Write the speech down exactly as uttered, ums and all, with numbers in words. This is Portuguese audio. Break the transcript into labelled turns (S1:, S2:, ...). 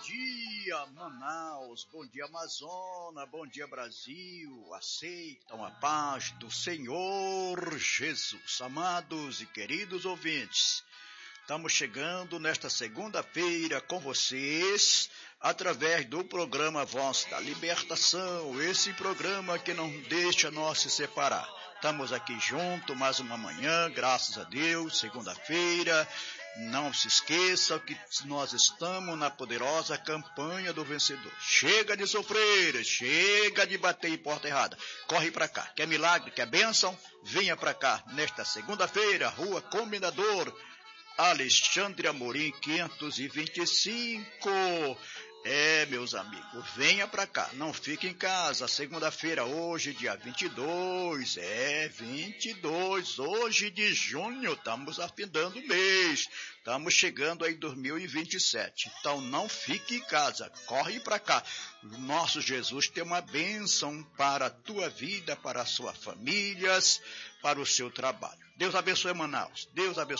S1: dia, Manaus, bom dia, Amazonas, bom dia, Brasil. Aceitam a paz do Senhor Jesus. Amados e queridos ouvintes, estamos chegando nesta segunda-feira com vocês, através do programa Voz da Libertação, esse programa que não deixa nós se separar. Estamos aqui juntos mais uma manhã, graças a Deus, segunda-feira. Não se esqueça que nós estamos na poderosa campanha do vencedor. Chega de sofrer, chega de bater em porta errada. Corre para cá. Quer milagre, quer bênção? Venha para cá nesta segunda-feira, Rua Comendador Alexandre Amorim, quinhentos e vinte e cinco. É, meus amigos, venha para cá, não fique em casa. Segunda-feira, hoje, dia vinte e dois, é, vinte e dois, hoje de junho, estamos afindando o mês, estamos chegando aí em dois mil e vinte e sete. Então, não fique em casa, corre para cá. O nosso Jesus tem uma bênção para a tua vida, para as suas famílias, para o seu trabalho. Deus abençoe Manaus, Deus abençoe.